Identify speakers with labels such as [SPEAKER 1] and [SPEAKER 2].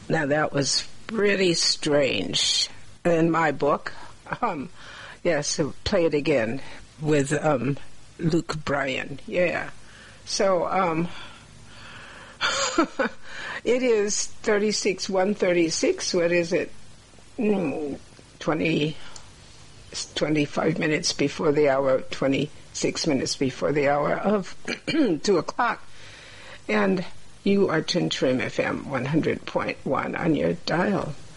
[SPEAKER 1] Now that was pretty strange. In my book, yes, play it again with Luke Bryan. Yeah. So it is 136. What is it? 25 minutes before the hour, 26 minutes before the hour of 2 o'clock. And you are tuned to FM 100.1 on your dial.